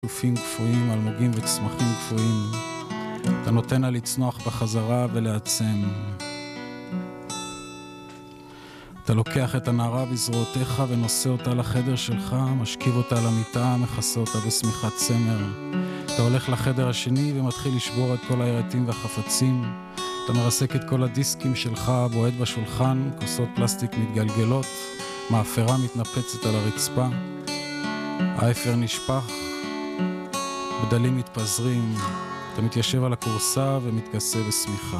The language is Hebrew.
גופים קפואים, אלמוגים וצמחים קפואים. אתה נותן לה לצנוח בחזרה ולעצם. אתה לוקח את הנערה בזרועותיך ונושא אותה לחדר שלך, משכיב אותה על המיטה, מכסה אותה בשמיכת צמר. אתה הולך לחדר השני ומתחיל לשבור את כל הירטים והחפצים. אתה מרסק את כל הדיסקים שלך, בועט בשולחן, כוסות פלסטיק מתגלגלות, מאפרה מתנפצת על הרצפה. האפר נשפך, בדלים מתפזרים. אתה מתיישב על הכורסה ומתכסה בשמיכה.